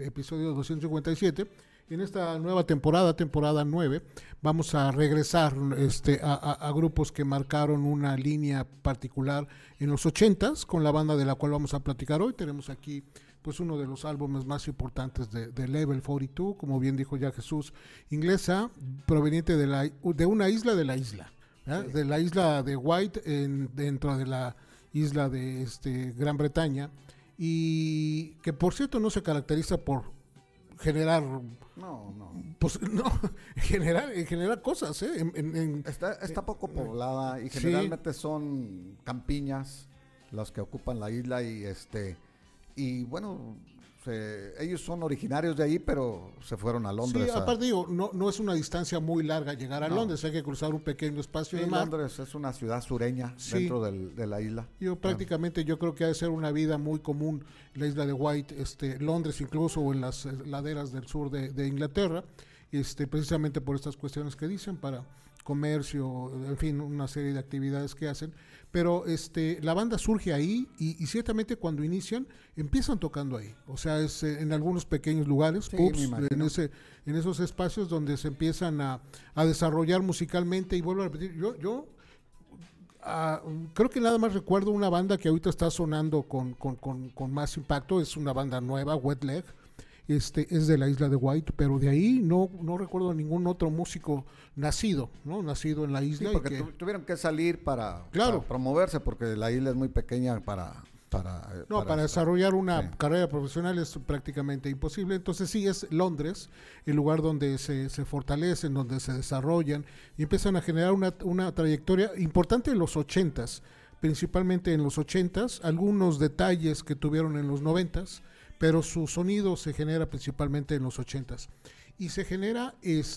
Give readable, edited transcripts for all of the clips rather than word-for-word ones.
episodio 257. En esta nueva temporada, temporada 9, vamos a regresar a grupos que marcaron una línea particular en los 80s, con la banda de la cual vamos a platicar hoy. Tenemos aquí pues uno de los álbumes más importantes de Level 42, como bien dijo ya Jesús, inglesa, proveniente de una isla de la isla, sí, de la isla de White, dentro de la isla de Gran Bretaña, y que por cierto no se caracteriza por generar pues no generar cosas, está poco poblada y generalmente sí, son campiñas los que ocupan la isla y bueno, ellos son originarios de ahí, pero se fueron a Londres. Sí, aparte digo, no es una distancia muy larga llegar a Londres, hay que cruzar un pequeño espacio de mar. Londres es una ciudad sureña, sí, dentro de la isla. Prácticamente yo creo que ha de ser una vida muy común la isla de White, Londres incluso, o en las laderas del sur de Inglaterra, precisamente por estas cuestiones que dicen, para comercio, en fin, una serie de actividades que hacen, pero la banda surge ahí y ciertamente cuando inician empiezan tocando ahí, o sea, es en algunos pequeños lugares, sí, pubs, en esos espacios donde se empiezan a desarrollar musicalmente. Y vuelvo a repetir, yo creo que nada más recuerdo una banda que ahorita está sonando con más impacto, es una banda nueva, Wet Leg, es de la isla de White, pero de ahí no recuerdo ningún otro músico nacido en la isla. Sí, porque tuvieron que salir para promoverse, porque la isla es muy pequeña para desarrollar una carrera profesional es prácticamente imposible. Entonces sí, es Londres el lugar donde se fortalecen, donde se desarrollan y empiezan a generar una trayectoria importante en los 80s, principalmente en los 80s, algunos detalles que tuvieron en los 90s, pero su sonido se genera principalmente en los 80s. Y se genera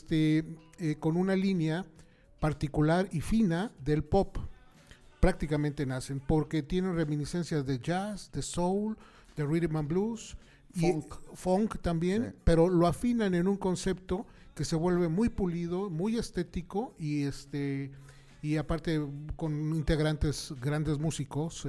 con una línea particular y fina del pop. Prácticamente nacen, porque tienen reminiscencias de jazz, de soul, de rhythm and blues, funk también, sí, pero lo afinan en un concepto que se vuelve muy pulido, muy estético y aparte con integrantes grandes músicos.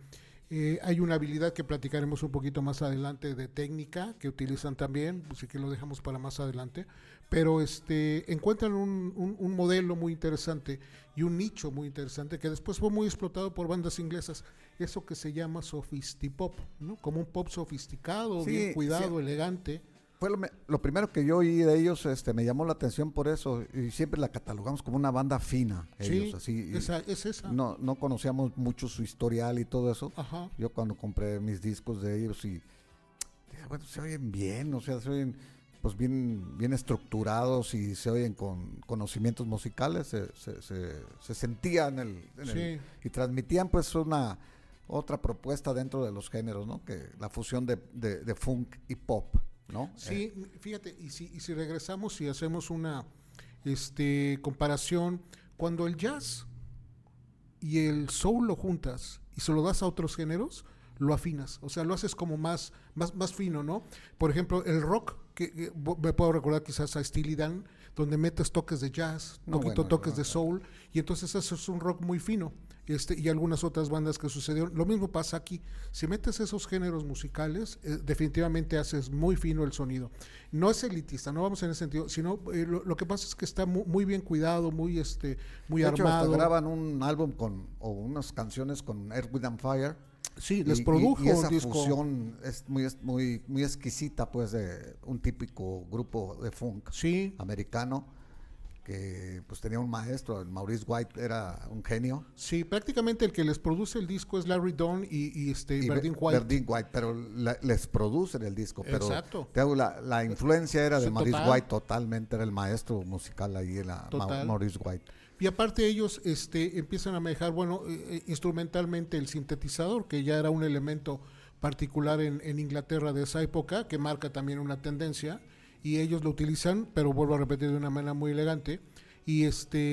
Hay una habilidad que platicaremos un poquito más adelante de técnica que utilizan también, así que lo dejamos para más adelante, pero encuentran un modelo muy interesante y un nicho muy interesante que después fue muy explotado por bandas inglesas, eso que se llama sofistipop, ¿no? Como un pop sofisticado, sí, bien cuidado, sí, elegante. Fue lo primero que yo oí de ellos, me llamó la atención por eso, y siempre la catalogamos como una banda fina, ellos, sí, así. Es esa. No conocíamos mucho su historial y todo eso. Ajá. Yo cuando compré mis discos de ellos y dije, bueno, se oyen bien, o sea, se oyen pues bien estructurados y se oyen con conocimientos musicales, se sentía sí, y transmitían pues otra propuesta dentro de los géneros, ¿no? Que la fusión de funk y pop, ¿no? Sí, fíjate, y si regresamos y hacemos una comparación, cuando el jazz y el soul lo juntas y se lo das a otros géneros, lo afinas, o sea, lo haces como más fino, ¿no? Por ejemplo, el rock, que me puedo recordar quizás a Steely Dan, donde metes toques de jazz, toques de soul, y entonces eso es un rock muy fino. Y algunas otras bandas que sucedieron. Lo mismo pasa aquí. Si metes esos géneros musicales, definitivamente haces muy fino el sonido. No es elitista, no vamos en ese sentido, sino lo que pasa es que está muy bien cuidado, muy de armado. Hecho, hasta graban un álbum o unas canciones con Earth, Wind and Fire. Sí, les produjo y esa un disco. fusión es muy exquisita, pues, de un típico grupo de funk, sí, americano, que pues tenía un maestro, el Maurice White era un genio. Sí, prácticamente el que les produce el disco es Larry Dunn y Verdine White. Verdine White, pero les producen el disco. Pero exacto. Te hago la influencia era de Maurice total. White, totalmente, era el maestro musical ahí, Maurice White. Y aparte ellos empiezan a manejar, instrumentalmente el sintetizador, que ya era un elemento particular en Inglaterra de esa época, que marca también una tendencia, y ellos lo utilizan, pero vuelvo a repetir, de una manera muy elegante, y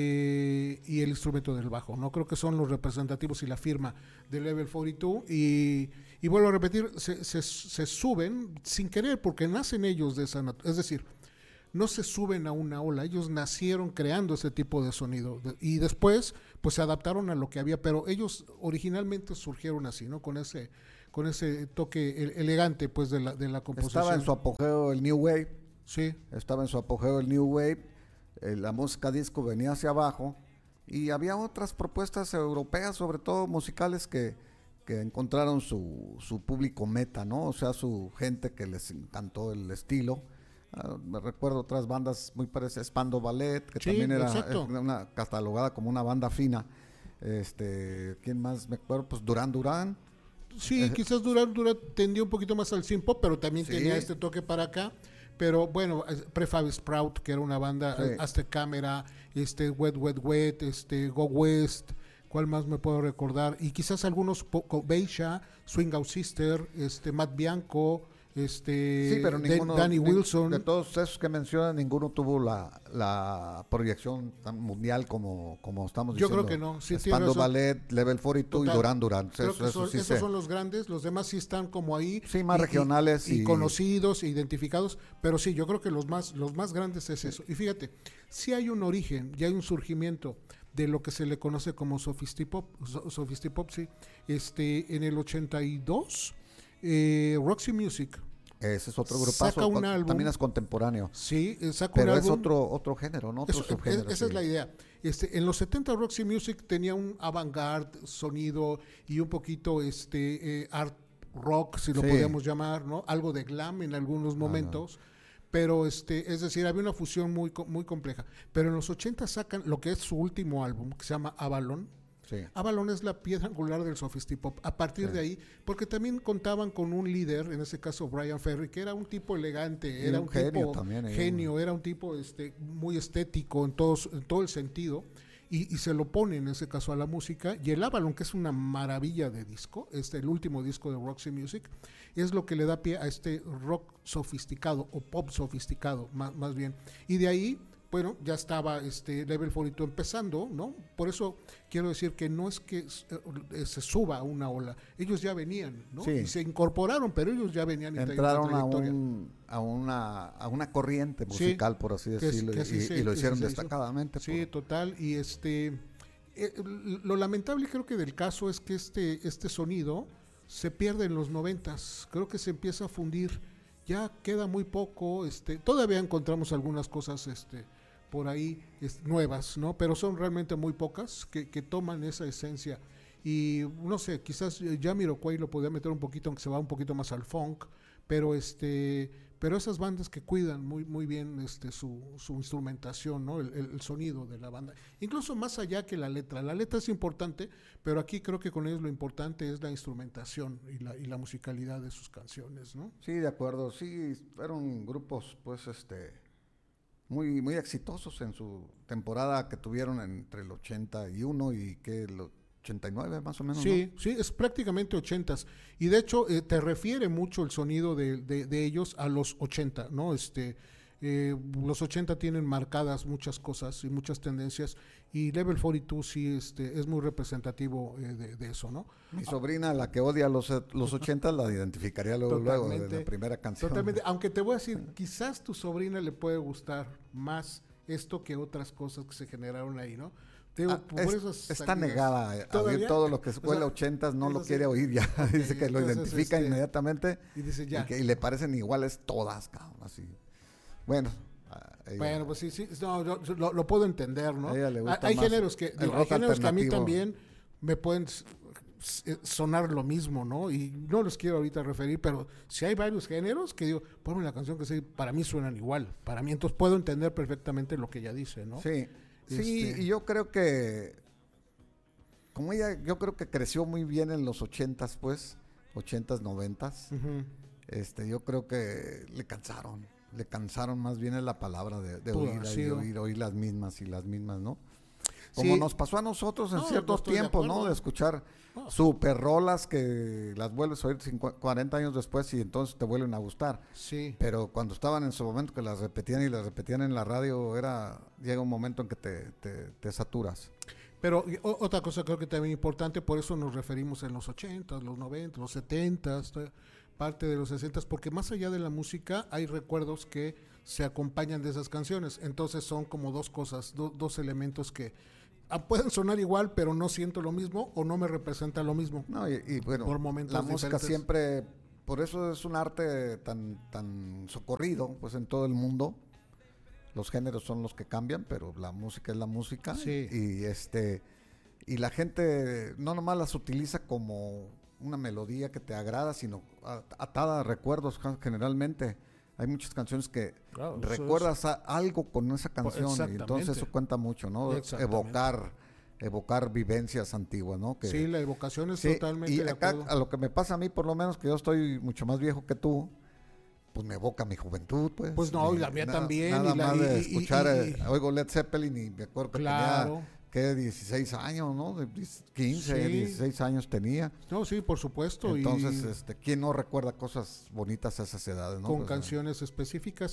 el instrumento del bajo, ¿no? Creo que son los representativos y la firma de Level 42, y vuelvo a repetir, se suben sin querer, porque nacen ellos de esa es decir, no se suben a una ola, ellos nacieron creando ese tipo de sonido y después pues se adaptaron a lo que había, pero ellos originalmente surgieron así, ¿no? Con con ese toque elegante pues de la composición. Estaba en su apogeo el New Wave. Sí. Estaba en su apogeo el New Wave. La música disco venía hacia abajo. Y había otras propuestas europeas, sobre todo musicales, que encontraron su público meta, ¿no? O sea, su gente que les encantó el estilo. Me recuerdo otras bandas muy parecidas, Spandau Ballet, que sí, también era catalogada como una banda fina. ¿Quién más me acuerdo? Pues Duran Duran. Sí, quizás Duran tendía un poquito más al synth pop, pero también sí. tenía este toque para acá. Pero bueno, Prefab Sprout, que era una banda, Sí. Hasta Cámara, Wet Wet Wet, Go West, ¿cuál más me puedo recordar? Y quizás algunos, Beisha, Swing Out Sister, Matt Bianco, Sí, pero ninguno, Danny Wilson. de todos esos que mencionan, ninguno tuvo la proyección tan mundial como estamos Yo diciendo. creo que no. Sí, Spandau Ballet, Level 42 Total. y Duran Duran. Creo que esos son los grandes, los demás sí están como ahí. Sí, más regionales. Y conocidos, identificados, pero sí, yo creo que los más grandes es eso. Y fíjate, sí hay un origen, ya hay un surgimiento de lo que se le conoce como Sophistipop, sí. En el 82, Roxy Music. Ese es otro grupazo. Saca un álbum. También es contemporáneo. Sí, saca pero un es álbum. otro género, ¿no? Otro subgénero. Esa es la idea. En los 70 Roxy Music tenía un avant-garde sonido y un poquito art rock, si lo podíamos llamar, ¿no? Algo de glam en algunos momentos. Pero es decir, había una fusión muy compleja. Pero en los 80 sacan lo que es su último álbum, que se llama Avalon. Sí. Avalon es la piedra angular del Sophistipop. A partir de ahí, porque también contaban con un líder, en ese caso Brian Ferry, que era un tipo elegante, era un tipo genio, era un tipo muy estético en todo el sentido, y se lo pone en ese caso a la música. Y el Avalon, que es una maravilla de disco, el último disco de Roxy Music, es lo que le da pie a este rock sofisticado o pop sofisticado, más bien. Y de ahí, bueno, ya estaba Level 42 empezando, ¿no? Por eso quiero decir que no es que se suba a una ola, ellos ya venían, ¿no? Sí. Y se incorporaron, pero ellos ya venían. Entraron a una corriente musical, por así decirlo, y lo hicieron destacadamente. Sí, total, y lo lamentable creo que del caso es que este sonido se pierde en los 90s, creo que se empieza a fundir, ya queda muy poco, todavía encontramos algunas cosas por ahí nuevas, ¿no? Pero son realmente muy pocas que toman esa esencia. Y no sé, quizás Jamiroquai lo podía meter un poquito, aunque se va un poquito más al funk, pero esas bandas que cuidan muy bien su instrumentación, ¿no? El sonido de la banda, incluso más allá que la letra es importante, pero aquí creo que con ellos lo importante es la instrumentación y la musicalidad de sus canciones, ¿no? Sí, de acuerdo, sí, fueron grupos pues muy exitosos en su temporada que tuvieron entre el 81 y que el 89 más o menos. Sí, ¿no? sí, es prácticamente 80s. Y de hecho te refiere mucho el sonido de ellos a los 80, ¿no? Los 80 tienen marcadas muchas cosas y muchas tendencias, y Level 42 sí es muy representativo de eso, ¿no? Mi sobrina, la que odia los 80, la identificaría luego de la primera canción. Totalmente, aunque te voy a decir, quizás tu sobrina le puede gustar más esto que otras cosas que se generaron ahí, ¿no? Está negada a oír todo lo que huele a 80s, no lo quiere oír ya. Okay, dice que lo identifica inmediatamente y dice ya. Y le parecen iguales todas, cabrón, así. Bueno, pues sí, no, lo puedo entender, ¿no? A ella le gusta hay más géneros que a mí también me pueden sonar lo mismo, ¿no? Y no los quiero ahorita referir, pero si hay varios géneros que digo, ponme la canción que para mí suenan igual, para mí, entonces puedo entender perfectamente lo que ella dice, ¿no? Sí. Sí, y yo creo que como ella, yo creo que creció muy bien en los 80s, pues, 80s, 90s. Uh-huh. Yo creo que le cansaron más bien en la palabra de oír las mismas, ¿no? Como nos pasó a nosotros en ciertos tiempos, ¿no? De escuchar super rolas que las vuelves a oír 40 años después y entonces te vuelven a gustar. Sí. Pero cuando estaban en su momento que las repetían en la radio, llega un momento en que te saturas. Pero otra cosa creo que también importante, por eso nos referimos en los 80, los 90, los 70, parte de los 60, porque más allá de la música hay recuerdos que se acompañan de esas canciones. Entonces son como dos cosas, dos elementos que pueden sonar igual, pero no siento lo mismo o no me representa lo mismo. No, y bueno, por momentos la música diferentes. siempre, por eso es un arte tan socorrido, pues en todo el mundo. Los géneros son los que cambian, pero la música es la música. Sí. Y la gente no nomás las utiliza como una melodía que te agrada, sino atada a recuerdos generalmente. Hay muchas canciones que recuerdas algo con esa canción y entonces eso cuenta mucho, ¿no? Evocar vivencias antiguas, ¿no? Que, sí, la evocación es totalmente y de acá, acuerdo. a lo que me pasa a mí, por lo menos, que yo estoy mucho más viejo que tú, pues me evoca mi juventud, pues. Pues no, y la mía también. Nada más de escuchar, oigo Led Zeppelin y me acuerdo que claro. tenía, 16 años, ¿no? 15, 16 años tenía. No, sí, por supuesto. Entonces, ¿quién no recuerda cosas bonitas a esas edades, no? Con pues, canciones específicas.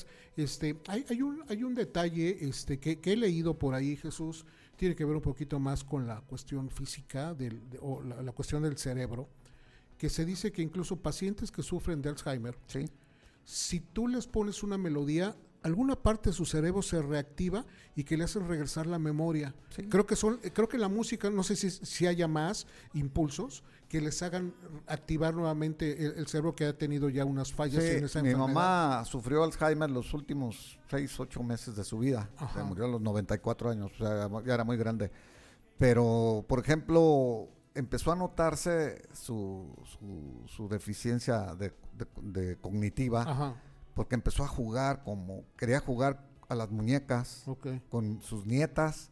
Hay un detalle que he leído por ahí, Jesús, tiene que ver un poquito más con la cuestión física o la cuestión del cerebro, que se dice que incluso pacientes que sufren de Alzheimer, sí, si tú les pones una melodía, alguna parte de su cerebro se reactiva y que le hacen regresar la memoria. Sí. Creo que la música, no sé si haya más impulsos que les hagan activar nuevamente el cerebro que ha tenido ya unas fallas en esa enfermedad. Mi mamá sufrió Alzheimer los últimos 6-8 meses de su vida. Se murió a los 94 años, o sea, ya era muy grande. Pero, por ejemplo, empezó a notarse su deficiencia de cognitiva. Ajá. Porque empezó a jugar quería jugar a las muñecas con sus nietas.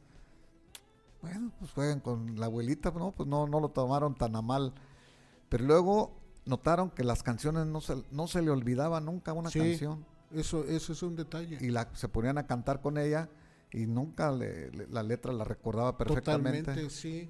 Bueno, pues juegan con la abuelita, ¿no? Pues no lo tomaron tan a mal. Pero luego notaron que las canciones no se le olvidaba nunca una canción. Eso es un detalle. Y se ponían a cantar con ella y nunca la letra la recordaba perfectamente. Totalmente, sí.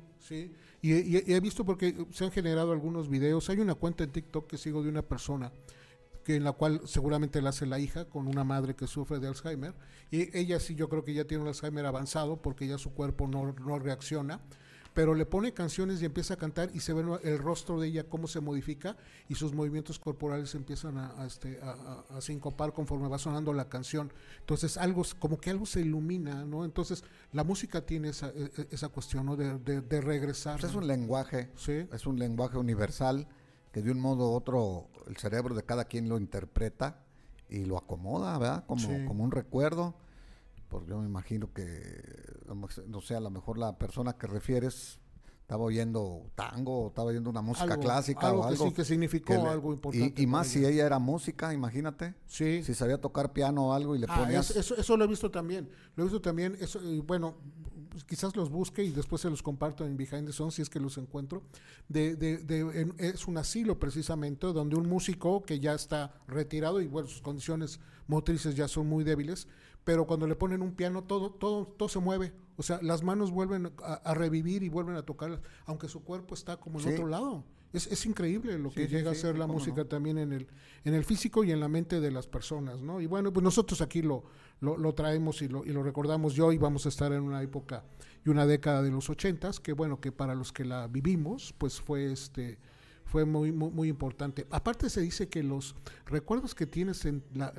Y he visto porque se han generado algunos videos. Hay una cuenta en TikTok que sigo de una persona en la cual seguramente la hace la hija con una madre que sufre de Alzheimer, y ella sí, yo creo que ya tiene un Alzheimer avanzado porque ya su cuerpo no reacciona, pero le pone canciones y empieza a cantar y se ve el rostro de ella cómo se modifica y sus movimientos corporales empiezan a sincopar conforme va sonando la canción. Entonces como que algo se ilumina, ¿no? Entonces la música tiene esa cuestión, ¿no? de regresar. Pues es un lenguaje, ¿sí? Es un lenguaje universal que de un modo u otro el cerebro de cada quien lo interpreta y lo acomoda, ¿verdad? Como un recuerdo. Porque yo me imagino que, no sé, a lo mejor la persona que refieres estaba oyendo tango o estaba oyendo una música clásica o algo. Que significó algo importante. Y más si ella era música, imagínate. Sí. Si sabía tocar piano o algo y le ponías... Eso lo he visto también. Eso, bueno, quizás los busque y después se los comparto en Behind the Sons si es que los encuentro. Es un asilo precisamente donde un músico que ya está retirado y bueno, sus condiciones motrices ya son muy débiles, pero cuando le ponen un piano todo se mueve. O sea, las manos vuelven a revivir y vuelven a tocar, aunque su cuerpo está como en otro lado. Es increíble lo que llega a ser la música también en el físico y en la mente de las personas, ¿no? Y bueno, pues nosotros aquí lo traemos y lo recordamos. Yo y vamos a estar en una época y una década de los 80s, que bueno, que para los que la vivimos, pues fue muy, muy, muy importante. Aparte se dice que los recuerdos que tienes en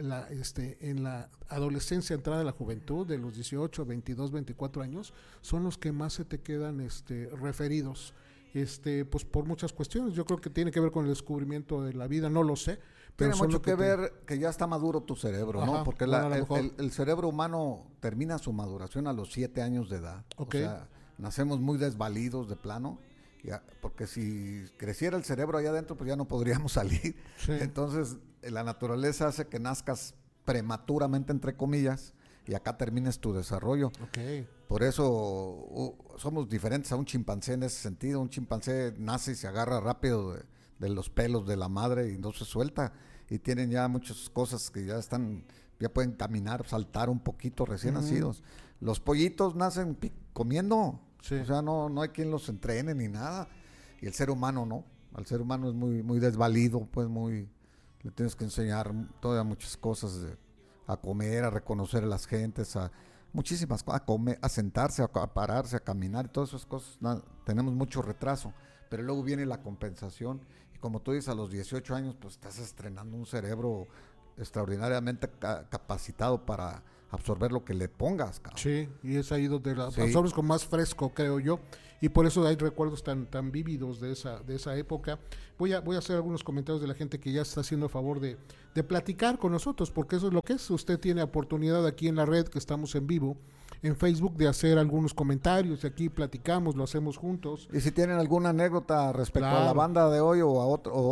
la adolescencia, entrada a la juventud, de los 18, 22, 24 años, son los que más se te quedan referidos. Pues por muchas cuestiones. Yo creo que tiene que ver con el descubrimiento de la vida, no lo sé. Pero tiene mucho que ver que ya está maduro tu cerebro, ¿no? Porque el cerebro humano termina su maduración a los 7 años de edad. Okay. O sea, nacemos muy desvalidos de plano, porque si creciera el cerebro allá adentro, pues ya no podríamos salir. Sí. Entonces, la naturaleza hace que nazcas prematuramente, entre comillas, y acá termines tu desarrollo. Okay. Por eso somos diferentes a un chimpancé en ese sentido. Un chimpancé nace y se agarra rápido de los pelos de la madre y no se suelta. Y tienen ya muchas cosas que ya pueden caminar, saltar un poquito recién nacidos. Los pollitos nacen comiendo. Sí. O sea, no hay quien los entrene ni nada. Y el ser humano no. El ser humano es muy, muy desvalido, pues le tienes que enseñar todavía muchas cosas a comer, a reconocer a las gentes, muchísimas cosas, a comer, a sentarse, a pararse, a caminar, y todas esas cosas. Tenemos mucho retraso, pero luego viene la compensación. Y como tú dices, a los 18 años, pues estás estrenando un cerebro extraordinariamente capacitado para absorber lo que le pongas, cabrón. Sí, y es ahí donde la absorbes con más fresco, creo yo, y por eso hay recuerdos tan vívidos de esa época. Voy a hacer algunos comentarios de la gente que ya está haciendo a favor de platicar con nosotros, porque eso es lo que es. Usted tiene oportunidad aquí en la red, que estamos en vivo, en Facebook, de hacer algunos comentarios, y aquí platicamos, lo hacemos juntos. Y si tienen alguna anécdota respecto a la banda de hoy o a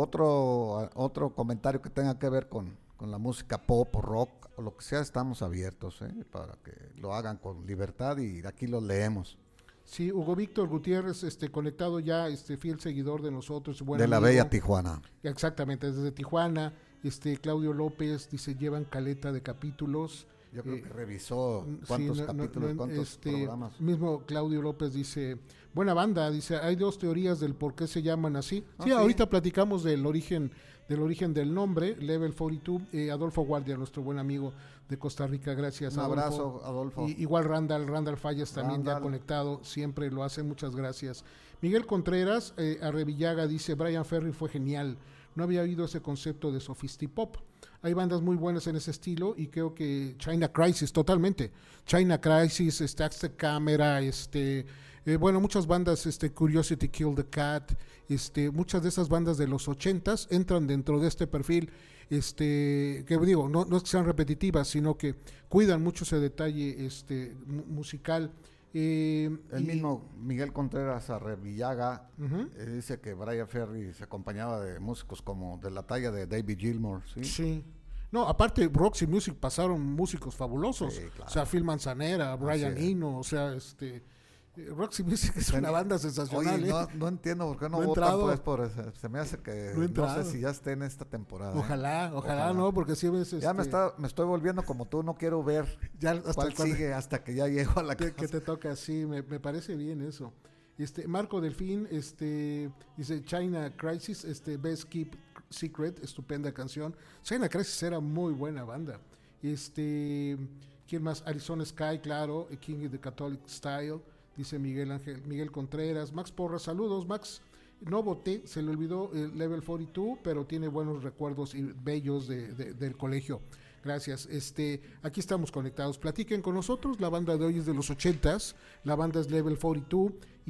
otro comentario que tenga que ver con la música pop o rock o lo que sea, estamos abiertos para que lo hagan con libertad y aquí los leemos. Sí, Hugo Víctor Gutiérrez, conectado ya, fiel seguidor de nosotros. De la bella Tijuana. Exactamente, desde Tijuana. Claudio López dice, llevan caleta de capítulos. Yo creo que revisó cuántos capítulos, cuántos programas. Mismo Claudio López dice, buena banda, dice, hay 2 teorías del por qué se llaman así. Sí, ahorita platicamos del origen del nombre, Level 42, Adolfo Guardia, nuestro buen amigo de Costa Rica, gracias. Un abrazo, Adolfo. Igual Randall Fallas también ya conectado, siempre lo hace, muchas gracias. Miguel Contreras, Arrevillaga dice, Brian Ferry fue genial, no había oído ese concepto de sofistipop. Hay bandas muy buenas en ese estilo y creo que China Crisis, totalmente. China Crisis, Aztec Camera, bueno, muchas bandas, Curiosity Killed the Cat, muchas de esas bandas de los 80s entran dentro de este perfil, que digo, no es que sean repetitivas, sino que cuidan mucho ese detalle musical. El mismo Miguel Contreras Arrevillaga dice que Brian Ferry se acompañaba de músicos como de la talla de David Gilmour, ¿sí? Sí. No, aparte Roxy Music pasaron músicos fabulosos, sí, claro. O sea, Phil Manzanera, Brian Eno, o sea, Roxy Music es una banda sensacional. Oye, no entiendo por qué no votan pues por eso. Se me hace que no sé si ya esté en esta temporada. Ojalá no, porque si ves ya me estoy volviendo como tú, no quiero ver ya hasta cuál sigue hasta que ya llego a la casa. Que te toca, sí, me parece bien eso. Marco Delfín, dice China Crisis, Best Keep Secret, estupenda canción. China Crisis era muy buena banda. ¿Quién más? Arizona Sky, claro, King of the Catholic Style. Dice Miguel Contreras. Max Porras, saludos. Max, no voté, se le olvidó el Level 42, pero tiene buenos recuerdos y bellos del colegio. Gracias. Aquí estamos conectados. Platiquen con nosotros. La banda de hoy es de los 80s. La banda es Level 42.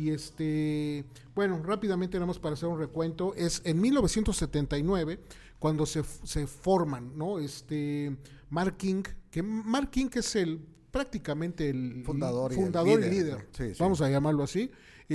Y bueno, rápidamente nada más para hacer un recuento. Es en 1979 cuando se forman, ¿no? Mark King es prácticamente el fundador y líder. Sí. Vamos a llamarlo así.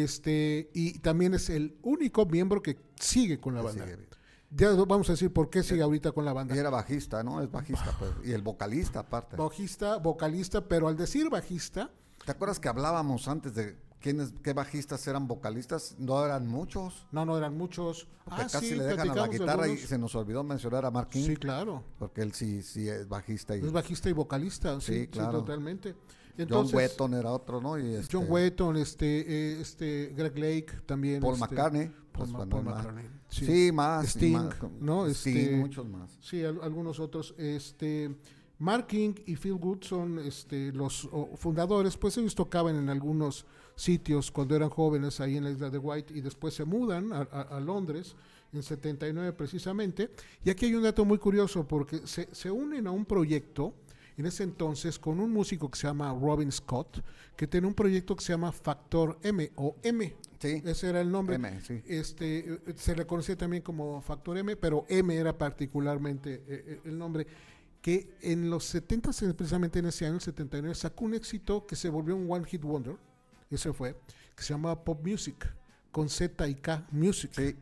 Y también es el único miembro que sigue con la banda. Ya vamos a decir por qué sigue ahorita con la banda. Y era bajista, ¿no? Es bajista, pues. Y el vocalista aparte. Vocalista, pero al decir bajista... ¿Te acuerdas que hablábamos antes de qué bajistas eran vocalistas? No eran muchos. No eran muchos. Porque casi le dejan a la guitarra y se nos olvidó mencionar a Mark King. Sí, claro. Porque él sí es bajista. Es bajista y vocalista, sí, claro. Sí, totalmente. Entonces, John Wetton era otro, ¿no? Y John Wetton, Greg Lake también. Paul McCartney. Paul McCartney. Sí, más. Sting, ¿no? Sting, muchos más. Sí, algunos otros. Mark King y Phil Good son los fundadores, pues ellos tocaban en algunos sitios cuando eran jóvenes ahí en la isla de White y después se mudan a Londres en 79 precisamente. Y aquí hay un dato muy curioso porque se unen a un proyecto en ese entonces con un músico que se llama Robin Scott, que tiene un proyecto que se llama Factor M o M. Sí, ese era el nombre. M, sí. Se le conocía también como Factor M, pero M era particularmente el nombre. Que en los 70, precisamente en ese año, el 79, sacó un éxito que se volvió un One Hit Wonder, ese fue, que se llamaba Pop Music, con Z y K Music. Sí.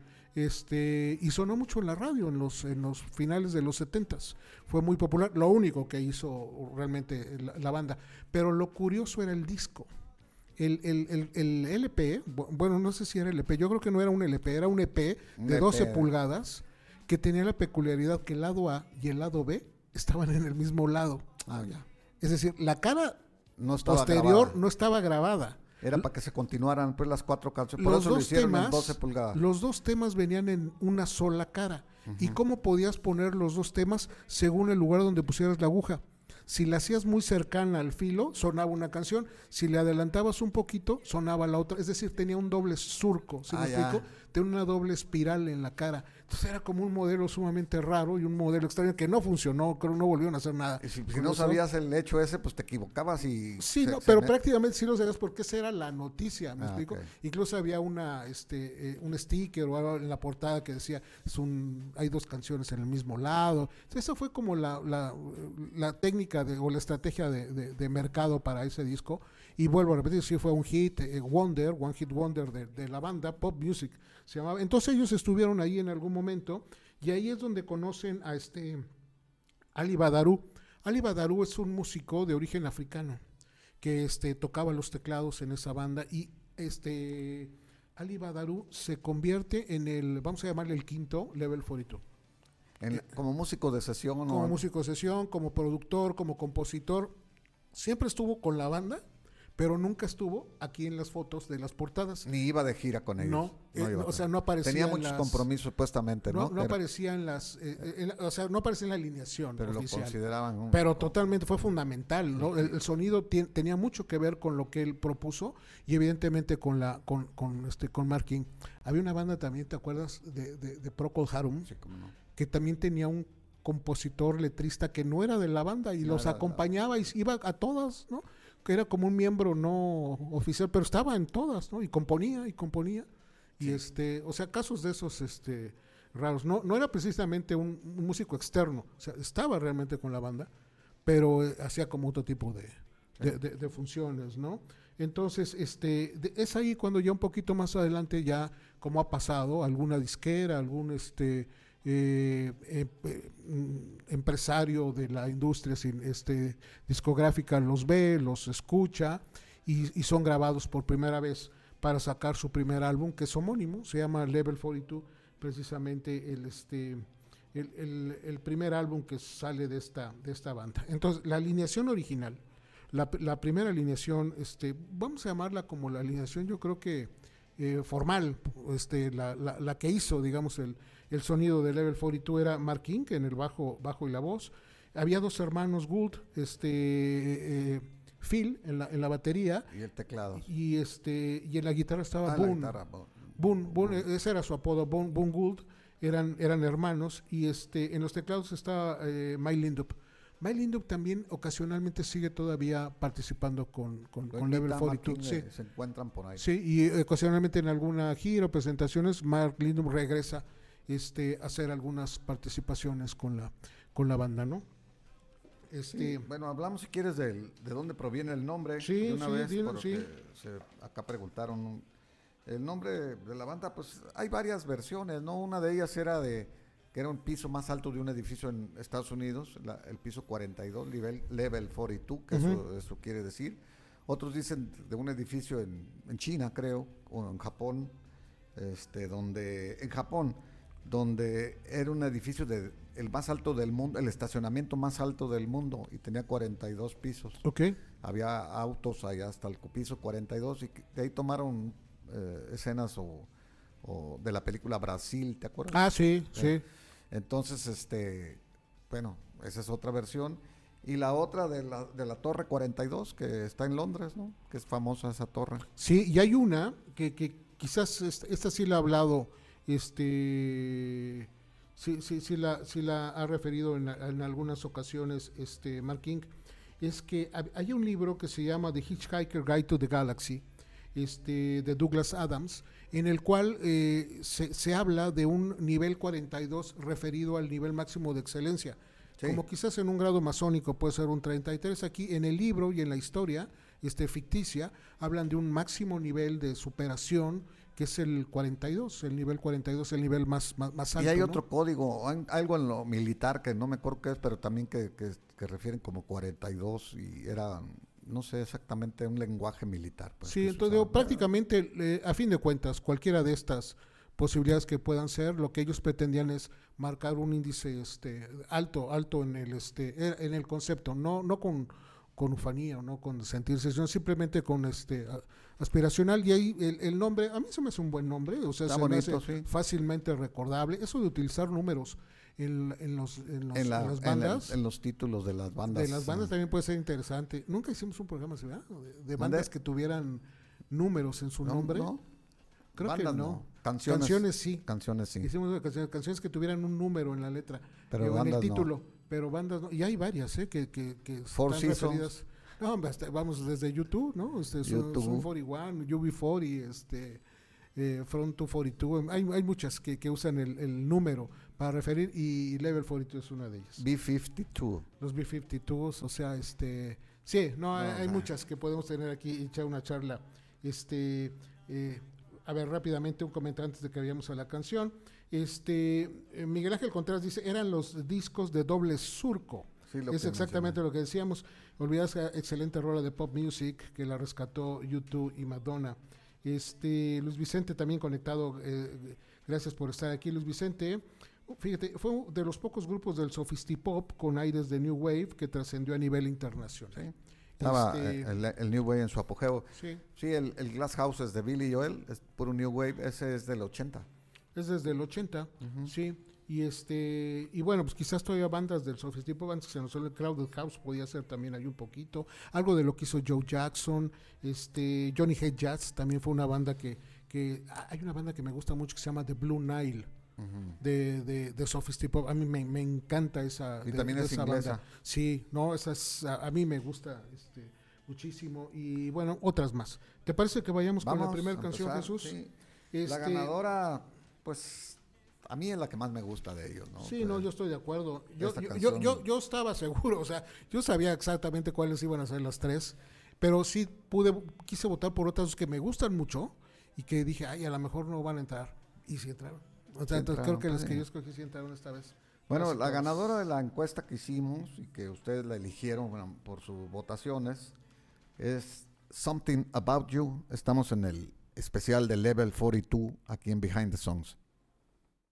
Y sonó mucho en la radio en los finales de los 70s. Fue muy popular, lo único que hizo realmente la banda. Pero lo curioso era el disco. El LP, bueno, no sé si era LP, yo creo que no era un LP, era un EP de 12 pulgadas que tenía la peculiaridad que el lado A y el lado B estaban en el mismo lado. Ya. Es decir, la cara posterior grabada. No estaba grabada. Era para que se continuaran pues las 4 canciones. Por eso lo hicieron en 12 pulgadas. Los 2 temas venían en una sola cara. Uh-huh. ¿Y cómo podías poner los 2 temas según el lugar donde pusieras la aguja? Si la hacías muy cercana al filo, sonaba una canción. Si le adelantabas un poquito, sonaba la otra. Es decir, tenía un doble surco. ¿Sí me explico? tenía una doble espiral en la cara. Entonces era como un modelo sumamente raro y un modelo extraño que no funcionó, creo que no volvieron a hacer nada. Si no sabías el hecho ese, pues te equivocabas y... Sí, pero prácticamente sí lo sabías porque esa era la noticia, ¿me explico? Okay. Incluso había un sticker o algo en la portada que decía, hay 2 canciones en el mismo lado. Entonces, esa fue como la técnica o la estrategia de mercado para ese disco. Y vuelvo a repetir, sí fue un hit, One Hit Wonder de la banda, Pop Music se llamaba. Entonces ellos estuvieron ahí en algún momento y ahí es donde conocen a Ali Badaru. Ali Badaru es un músico de origen africano que tocaba los teclados en esa banda y Ali Badaru se convierte en vamos a llamarle el quinto Level 42. Como músico de sesión. Como músico de sesión, como productor, como compositor. Siempre estuvo con la banda, pero nunca estuvo aquí en las fotos de las portadas. Ni iba de gira con ellos. No, o sea, no aparecía. Tenía muchos compromisos supuestamente, ¿no? No aparecía en las, o sea, no aparecía en la alineación pero oficial. Lo consideraban pero totalmente fue fundamental, ¿no? El sonido tenía mucho que ver con lo que él propuso y evidentemente con Mark King. Había una banda también, ¿te acuerdas? De Procol Harum, sí, cómo no, que también tenía un compositor letrista que no era de la banda y los acompañaba y iba a todas, ¿no? Que era como un miembro no oficial, pero estaba en todas, ¿no? Y componía. Sí. Y o sea, casos de esos raros. No era precisamente un músico externo, o sea, estaba realmente con la banda, pero hacía como otro tipo de funciones, ¿no? Entonces, es ahí cuando ya un poquito más adelante ya, como ha pasado, alguna disquera, algún empresario de la industria discográfica los ve, los escucha y son grabados por primera vez para sacar su primer álbum, que es homónimo, se llama Level 42, precisamente el primer álbum que sale de esta banda. Entonces, la alineación original, la primera alineación, vamos a llamarla como la alineación, yo creo que formal, la que hizo, digamos, el sonido de Level 42 era Mark King en el bajo y la voz. Había 2 hermanos Gould, Phil en la batería y el teclado. Y en la guitarra estaba Boone, ese era su apodo, Boone Gould, eran hermanos y en los teclados estaba Mike Lindup. Mike Lindup también ocasionalmente sigue todavía participando con Level 42. Sí. Se encuentran por ahí. Sí, y ocasionalmente en alguna gira o presentaciones, Mark Lindup regresa a hacer algunas participaciones con la banda, ¿no? Sí, bueno, hablamos si quieres de dónde proviene el nombre. Sí, de una vez, sí. Acá preguntaron el nombre de la banda, pues hay varias versiones, ¿no? Una de ellas era que era un piso más alto de un edificio en Estados Unidos, el piso 42, Level 42, que eso quiere decir. Otros dicen de un edificio en China, creo, o en Japón, donde era un edificio el más alto del mundo, el estacionamiento más alto del mundo, y tenía 42 pisos. Okay. Había autos allá hasta el piso 42, y de ahí tomaron escenas o de la película Brasil, ¿te acuerdas? Ah, sí, sí. Entonces, bueno, esa es otra versión. Y la otra de la Torre 42, que está en Londres, ¿no? Que es famosa esa torre. Sí, y hay una que quizás esta sí la ha hablado, sí la ha referido en algunas ocasiones, Mark King, es que hay un libro que se llama The Hitchhiker Guide to the Galaxy, de Douglas Adams, en el cual se habla de un nivel 42 referido al nivel máximo de excelencia. Sí. Como quizás en un grado masónico puede ser un 33, aquí en el libro y en la historia ficticia hablan de un máximo nivel de superación que es el 42, el nivel 42, el nivel más alto. Y hay, ¿no?, otro código, algo en lo militar que no me acuerdo qué es, pero también que refieren como 42 y era, no sé exactamente, un lenguaje militar. Pues, sí, entonces prácticamente, a fin de cuentas, cualquiera de estas posibilidades que puedan ser, lo que ellos pretendían es marcar un índice alto en el concepto, no con ufanía o no con sentirse, sino simplemente con aspiracional. Y ahí el nombre, a mí se me hace un buen nombre, o sea, está se bonito, me hace sí, fácilmente recordable. Eso de utilizar números en las bandas, en los títulos de las bandas. De las bandas también puede ser interesante. Nunca hicimos un programa así, ¿verdad? De bandas que tuvieran números en su nombre. No. Creo Bandas que no. Canciones sí. Canciones sí. Hicimos canciones que tuvieran un número en la letra, Pero en el bandas título, no. pero bandas no. Y hay varias, que Four están Seasons. referidas. No, hombre, vamos desde YouTube, ¿no? YouTube. Sun 41, UB40, Front 242. Hay muchas que usan el número para referir y Level 42 es una de ellas. B-52. Los B-52s, o sea, sí, no, hay muchas que podemos tener aquí y echar una charla. A ver, rápidamente un comentario antes de que vayamos a la canción. Miguel Ángel Contreras dice, eran los discos de doble surco. Sí, Es exactamente lo que decíamos. Olvidas excelente rola de pop music que la rescató U2 y Madonna. Luis Vicente también conectado. Gracias por estar aquí, Luis Vicente. Fíjate, fue de los pocos grupos del Sofistipop con aires de New Wave que trascendió a nivel internacional. Sí. Estaba el New Wave en su apogeo. Sí, el Glass Houses de Billy Joel es puro New Wave, ese es del 80. Es desde el 80, sí. Y bueno, pues quizás todavía bandas del Sofistipop, antes que se nos suele Crowded House, podía ser también ahí un poquito. Algo de lo que hizo Joe Jackson, Johnny Hate Jazz, también fue una banda que hay una banda que me gusta mucho que se llama The Blue Nile. De Sofistipop, a mí me encanta esa y también es esa inglesa. banda. Sí, no, a mí me gusta muchísimo y bueno, otras más. ¿Te parece que vayamos con la primera canción, Jesús? Sí. La ganadora, pues a mí es la que más me gusta de ellos, ¿no? Sí, pues, no, yo estoy de acuerdo. Yo Estaba seguro, o sea, yo sabía exactamente cuáles iban a ser las tres, pero sí quise votar por otras que me gustan mucho y que dije, ay, a lo mejor no van a entrar, y sí entraron. O sea, entonces creo que las que yo escogí sí entraron esta vez. Bueno, la ganadora de la encuesta que hicimos y que ustedes la eligieron por sus votaciones es Something About You. Estamos en el especial de Level 42 aquí en Behind the Songs.